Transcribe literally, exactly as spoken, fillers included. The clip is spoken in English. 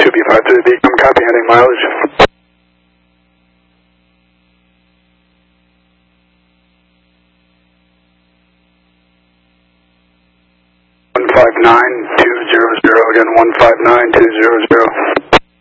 two B five three B, I'm copy heading mileage. one five nine two zero zero, again one five nine two zero zero.